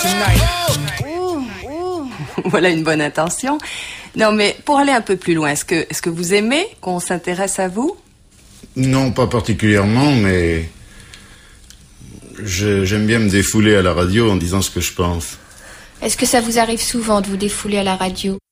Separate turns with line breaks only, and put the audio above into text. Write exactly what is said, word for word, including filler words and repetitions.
Voilà une bonne intention. Non, mais pour aller un peu plus loin, est-ce que, est-ce que vous aimez qu'on s'intéresse à vous?
Non, pas particulièrement, mais je, j'aime bien me défouler à la radio en disant ce que je pense.
Est-ce que ça vous arrive souvent de vous défouler à la radio?